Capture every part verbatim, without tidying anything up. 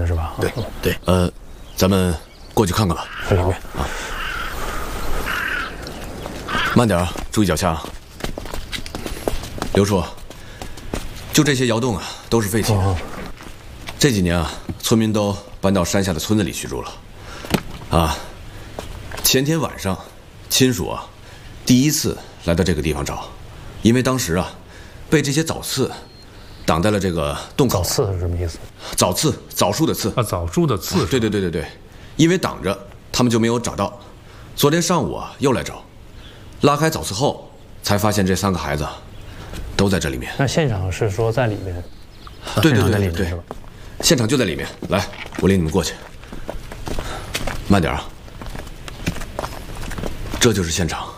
是吧？ 对对。 呃，咱们过去看看吧。 里面啊，慢点啊，注意脚下啊。刘处，就这些窑洞啊，都是废弃的。哦、这几年啊，村民都搬到山下的村子里去住了。啊，前天晚上，亲属啊，第一次来到这个地方找，因为当时啊，被这些枣刺挡在了这个洞口。 枣刺是什么意思？ 枣刺，枣树的刺啊，枣树的刺。 啊、对对对对对，因为挡着，他们就没有找到。昨天上午啊，又来找，拉开枣刺后，才发现这三个孩子都在这里面。 那现场是说在里面？ 啊、对对对对对，现场就在里面。来，我领你们过去。慢点啊，这就是现场。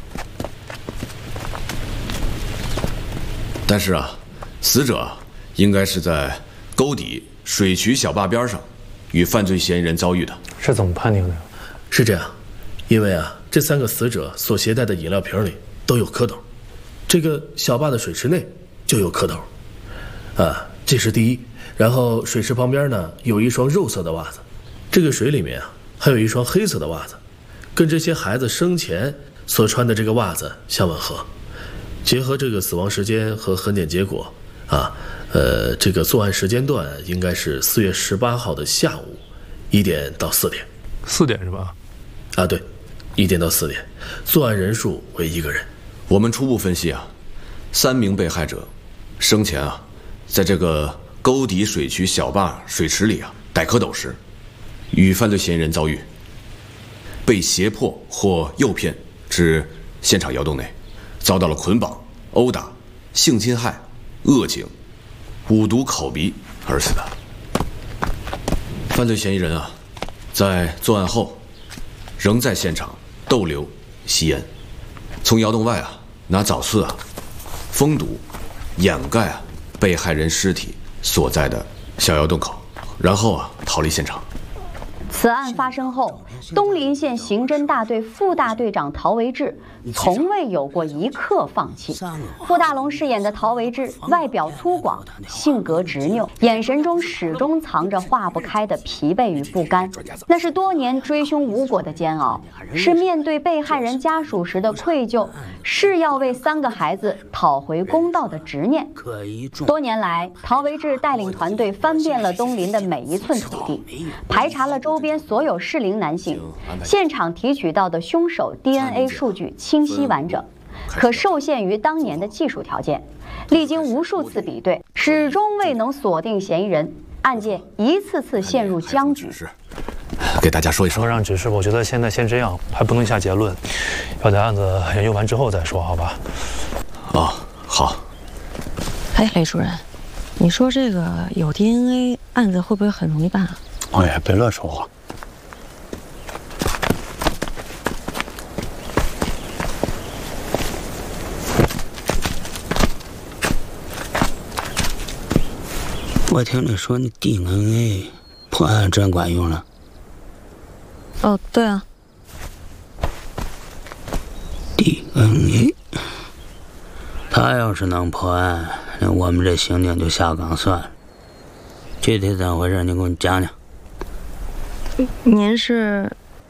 但是啊，死者应该是在沟底水渠小坝边上，与犯罪嫌疑人遭遇的。 是怎么判定的？ 是这样，因为啊，这三个死者所携带的饮料瓶里都有蝌蚪，这个小坝的水池内就有蝌蚪，啊，这是第一。然后水池旁边呢有一双肉色的袜子，这个水里面啊还有一双黑色的袜子，跟这些孩子生前所穿的这个袜子相吻合。结合这个死亡时间和痕检结果，啊，呃，这个作案时间段应该是四月十八号的下午一点到四点。 四点是吧？ 啊，对，一点到四点。作案人数为一个人。 我们初步分析啊，三名被害者生前啊，在这个沟底水渠小坝水池里啊逮蝌蚪时，与犯罪嫌疑人遭遇，被胁迫或诱骗至现场窑洞内。遭到了捆绑、殴打、性侵害、恶警、五毒口鼻而死的。犯罪嫌疑人啊，在作案后，仍在现场逗留、吸烟，从窑洞外啊拿枣刺啊封堵、掩盖啊被害人尸体所在的小窑洞口，然后啊逃离现场。 此案发生后，东临县刑侦大队副大队长陶维志从未有过一刻放弃。傅大龙饰演的陶维志，外表粗犷，性格执拗，眼神中始终藏着化不开的疲惫与不甘。那是多年追凶无果的煎熬，是面对被害人家属时的愧疚，是要为三个孩子讨回公道的执念。多年来，陶维志带领团队翻遍了东临的每一寸土地，排查了周边所有适龄男性，现场提取到的凶手 D N A 数据清晰完整，可受限于当年的技术条件，历经无数次比对，始终未能锁定嫌疑人，案件一次次陷入僵局。 给大家说一说。 让指示，我觉得现在先这样，还不能下结论，要等案子研究完之后再说，好吧？ 哦，好。 哎，雷主任，你说这个有 D N A， 案子会不会很容易办啊？ 哎呀，别乱说话。 我听你说你 D N A 破案真管用了。 哦，对啊。 D N A， 他要是能破案，那我们这刑警就下岗算了。具体怎么回事，你给我讲讲。 您是？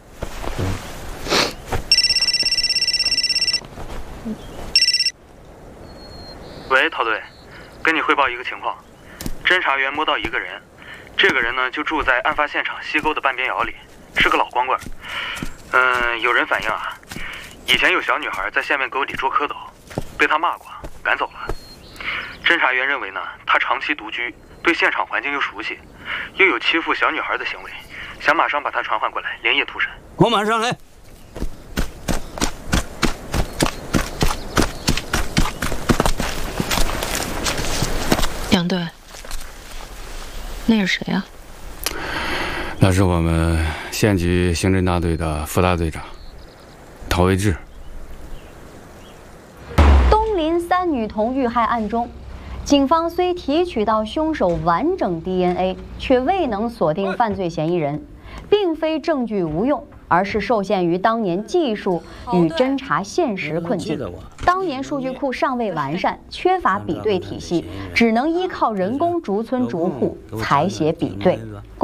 喂，陶队，跟你汇报一个情况。侦查员摸到一个人，这个人呢就住在案发现场西沟的半边窑里，是个老光棍。嗯、呃，有人反映啊，以前有小女孩在下面沟里捉蝌蚪，被他骂过，赶走了。侦查员认为呢，他长期独居，对现场环境又熟悉，又有欺负小女孩的行为，想马上把他传唤过来，连夜突审。 我马上来。 杨队，那是谁呀？ 那是我们县局刑侦大队的副大队长陶维志。 东临三女童遇害案中，警方虽提取到凶手完整 D N A， 却未能锁定犯罪嫌疑人，并非证据无用，而是受限于当年技术与侦查现实困境。当年数据库尚未完善，缺乏比对体系，只能依靠人工逐村逐户采写比对。